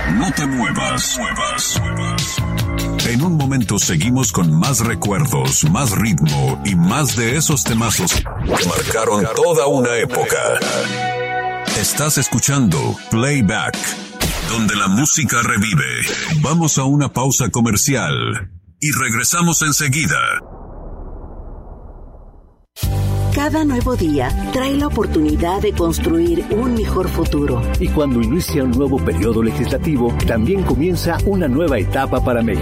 No te muevas. En un momento seguimos con más recuerdos, más ritmo y más de esos temazos que marcaron toda una época. Estás escuchando Playback, donde la música revive. Vamos a una pausa comercial y regresamos enseguida. Cada nuevo día trae la oportunidad de construir un mejor futuro. Y cuando inicia un nuevo periodo legislativo, también comienza una nueva etapa para México.